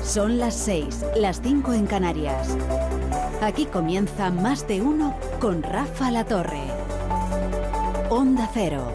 Son las 6, las 5 en Canarias. Aquí comienza Más de Uno con Rafa La Torre. Onda Cero.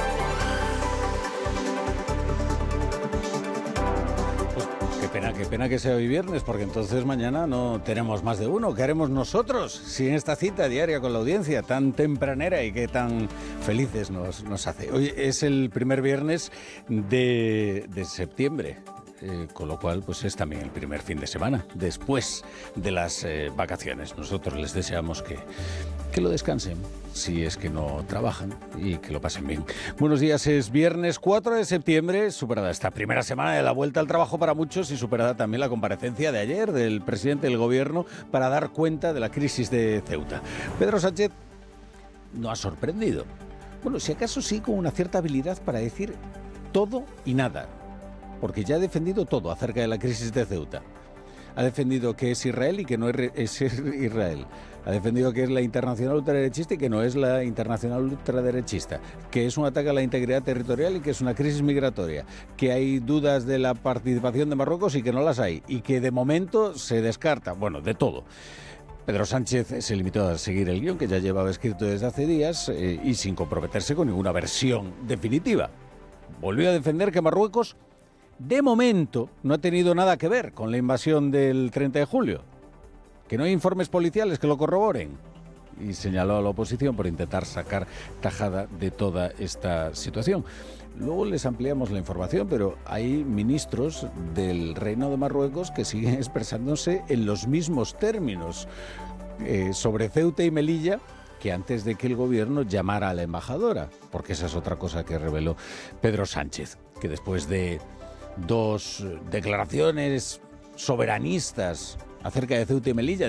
Qué pena que sea hoy viernes, porque entonces mañana no tenemos Más de Uno. ¿Qué haremos nosotros sin esta cita diaria con la audiencia tan tempranera y que tan felices nos hace? Hoy es el primer viernes de septiembre. Con lo cual, pues es también el primer fin de semana después de las vacaciones. Nosotros les deseamos que lo descansen, si es que no trabajan, y que lo pasen bien. Buenos días, es viernes 4 de septiembre, superada esta primera semana de la vuelta al trabajo para muchos y superada también la comparecencia de ayer del presidente del gobierno para dar cuenta de la crisis de Ceuta. Pedro Sánchez no ha sorprendido. Bueno, si acaso sí, con una cierta habilidad para decir todo y nada. Porque ya ha defendido todo acerca de la crisis de Ceuta. Ha defendido que es Israel y que no es Israel. Ha defendido que es la internacional ultraderechista y que no es la internacional ultraderechista. Que es un ataque a la integridad territorial y que es una crisis migratoria. Que hay dudas de la participación de Marruecos y que no las hay. Y que de momento se descarta. Bueno, de todo. Pedro Sánchez se limitó a seguir el guión que ya llevaba escrito desde hace días y sin comprometerse con ninguna versión definitiva. Volvió a defender que Marruecos de momento no ha tenido nada que ver con la invasión del 30 de julio, que no hay informes policiales que lo corroboren, y señaló a la oposición por intentar sacar tajada de toda esta situación. Luego les ampliamos la información, pero hay ministros del Reino de Marruecos que siguen expresándose en los mismos términos sobre Ceuta y Melilla que antes de que el gobierno llamara a la embajadora, porque esa es otra cosa que reveló Pedro Sánchez, que después de dos declaraciones soberanistas acerca de Ceuta y Melilla,